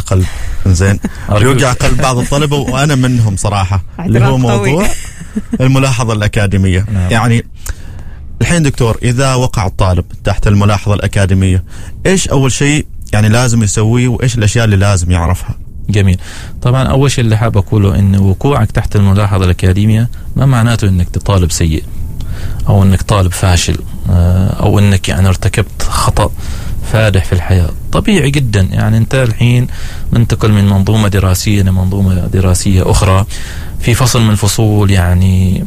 القلب. زين يوقع قلب بعض الطلبة وأنا منهم صراحة، اللي هو موضوع الملاحظة الأكاديمية. يعني الحين دكتور، إذا وقع الطالب تحت الملاحظة الأكاديمية، إيش أول شيء يعني لازم يسويه، وإيش الأشياء اللي لازم يعرفها؟ جميل. طبعا أول شيء اللي حاب أقوله إن وقوعك تحت الملاحظة الأكاديمية ما معناته إنك طالب سيء أو إنك طالب فاشل أو إنك يعني ارتكبت خطأ فادح في الحياة. طبيعي جدا، يعني أنت الحين منتقل من منظومة دراسية لمنظومة دراسية أخرى في فصل من الفصول، يعني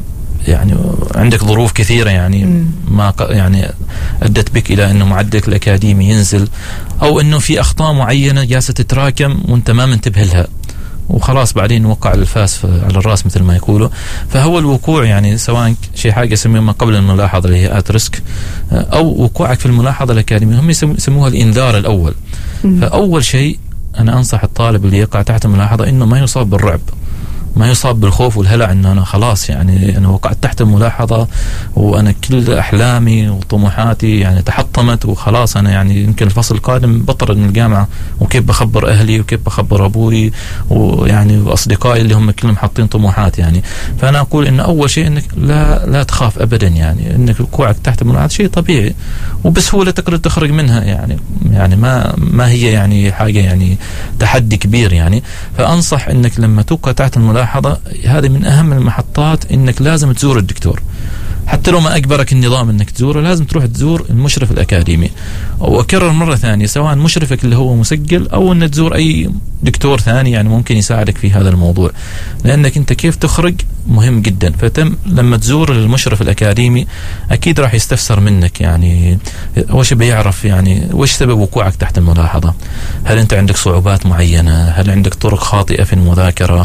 عندك ظروف كثيرة يعني ما يعني أدت بك إلى أنه معدلك الأكاديمي ينزل، أو أنه في أخطاء معينة جالسة تتراكم وأنت ما منتبه لها، وخلاص بعدين وقع الفاس على الراس مثل ما يقولوا. فهو الوقوع يعني سواء شيء حاجة يسميه ما قبل الملاحظة اللي هي @risk، أو وقوعك في الملاحظة الأكاديمية، هم يسموها الإنذار الأول. فأول شيء أنا أنصح الطالب اللي يقع تحت الملاحظة إنه ما يصاب بالرعب، ما يصاب بالخوف والهلع انه انا خلاص يعني انا وقعت تحت الملاحظة وانا كل احلامي وطموحاتي يعني تحطمت وخلاص انا يعني يمكن الفصل القادم بطرد من الجامعة، وكيف بخبر اهلي وكيف بخبر ابوي ويعني واصدقائي اللي هم كلهم حاطين طموحات يعني. فانا اقول ان اول شيء انك لا تخاف ابدا، يعني انك وقوعك تحت الملاحظة شيء طبيعي وبسهولة تقدر تخرج منها، يعني ما هي يعني حاجة يعني تحدي كبير يعني. فانصح انك لما توقع تحت الملاحظة هذه من أهم المحطات، إنك لازم تزور الدكتور، حتى لو ما أجبرك النظام إنك تزوره لازم تروح تزور المشرف الأكاديمي، وأكرر مرة ثانية سواء مشرفك اللي هو مسجل أو إنك تزور أي دكتور ثاني يعني ممكن يساعدك في هذا الموضوع، لأنك أنت كيف تخرج مهم جدا. لما تزور المشرف الأكاديمي أكيد راح يستفسر منك يعني وش بيعرف يعني وش سبب وقوعك تحت الملاحظة، هل أنت عندك صعوبات معينة، هل عندك طرق خاطئة في المذاكرة.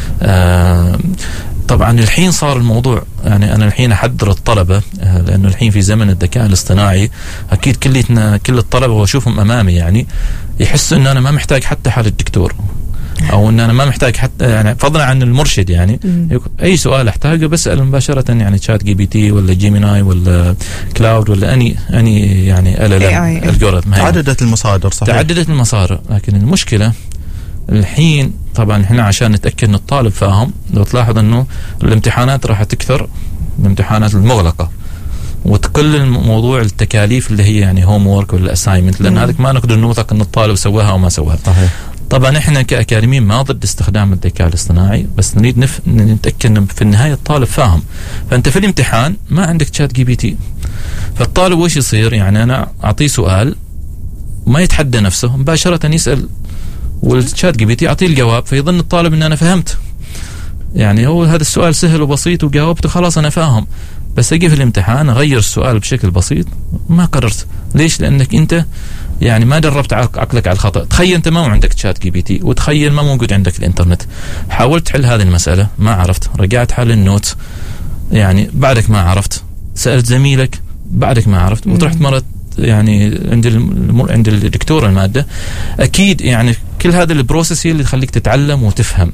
طبعا الحين صار الموضوع يعني أنا الحين أحذر الطلبة لأنه الحين في زمن الذكاء الاصطناعي، أكيد كل الطلبة وأشوفهم أمامي يعني يحسوا أن أنا ما محتاج حتى حال الدكتور، أو أن أنا ما محتاج حتى يعني فضلا عن المرشد يعني أي سؤال أحتاجه بسأل مباشرة يعني ChatGPT ولا جيميناي ولا كلاود ولا أني يعني الجوريثم. تعددت المصادر صحيح، تعددت المصادر، لكن المشكلة الحين طبعا احنا عشان نتأكد ان الطالب فاهم، لو تلاحظ انه الامتحانات راح تكثر، الامتحانات المغلقة، وتقل الموضوع التكاليف اللي هي يعني هوم وورك ولا اساينمنت، لان هذيك ما نقدر نوثق ان الطالب سواها او ما سواها. صحيح. طبعا احنا كأكاديميين ما ضد استخدام الذكاء الاصطناعي، بس نريد نتأكد ان في النهاية الطالب فاهم. فانت في الامتحان ما عندك ChatGPT، فالطالب وش يصير يعني انا اعطيه سؤال ما يتحدى نفسه مباشرة يسأل والChatGPT يعطيه الجواب، فيظن الطالب ان انا فهمت، يعني هو هذا السؤال سهل وبسيط وجاوبته خلاص انا فاهم، بس اجي في الامتحان اغير السؤال بشكل بسيط ما قررت. ليش؟ لانك انت يعني ما دربت عقلك على الخطأ. تخيل انت ما عندك ChatGPT، وتخيل ما موجود عندك الانترنت، حاولت تحل هذه المسألة ما عرفت، رجعت حل النوت يعني بعدك ما عرفت، سألت زميلك بعدك ما عرفت، وترحت مرة يعني عند الدكتور المادة. أكيد يعني كل هذا البروسيس هي اللي تخليك تتعلم وتفهم.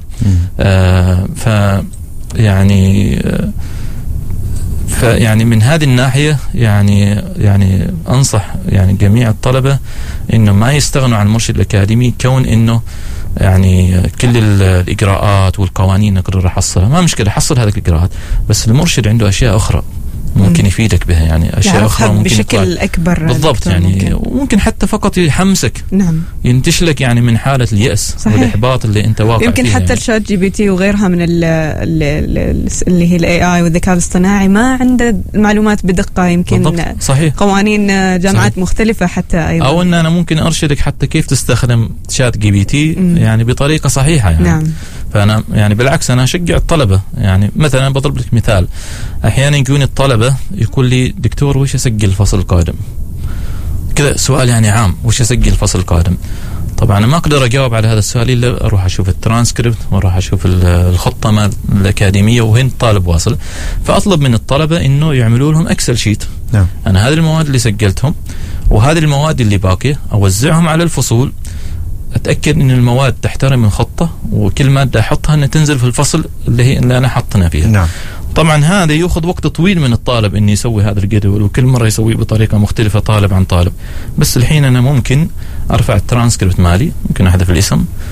يعني من هذه الناحية يعني أنصح يعني جميع الطلبة إنه ما يستغنوا عن المرشد الأكاديمي، كون إنه يعني كل الإجراءات والقوانين نقدر نحصلها ما مشكلة، حصل هذه الإجراءات، بس المرشد عنده أشياء أخرى ممكن يفيدك بها، يعني أشياء أخرى ممكن بشكل أكبر بالضبط يعني وممكن حتى فقط يحمسك، نعم، ينتشلك يعني من حالة اليأس والإحباط اللي أنت واقع يمكن فيها. حتى ChatGPT وغيرها من اللي هي AI والذكاء الاصطناعي ما عنده معلومات بدقة، يمكن صحيح. قوانين جامعات صحيح. مختلفة حتى أيضا، أو أن أنا ممكن أرشدك حتى كيف تستخدم ChatGPT يعني بطريقة صحيحة يعني. نعم. فأنا يعني بالعكس أنا أشجع الطلبة، يعني مثلا بضرب لك مثال، أحيانا يجوني الطلبة يقول لي دكتور وش أسجل الفصل القادم، كذا سؤال يعني عام، وش أسجل الفصل القادم. طبعا أنا ما أقدر أجاوب على هذا السؤال إلا أروح أشوف الترانسكريبت وأروح أشوف الخطة الأكاديمية وهن طالب واصل، فأطلب من الطلبة إنه يعملوا لهم أكسل شيت. نعم. أنا هذه المواد اللي سجلتهم وهذه المواد اللي باقية أوزعهم على الفصول، أتأكد إن المواد تحترم الخطة، وكل مادة أحطها أن تنزل في الفصل اللي أنا حطنا فيها. نعم. طبعا هذا يأخذ وقت طويل من الطالب إنه يسوي هذا الجدول، وكل مرة يسويه بطريقة مختلفة طالب عن طالب. بس الحين أنا ممكن أرفع الترانسكريبت مالي، ممكن أحذف الاسم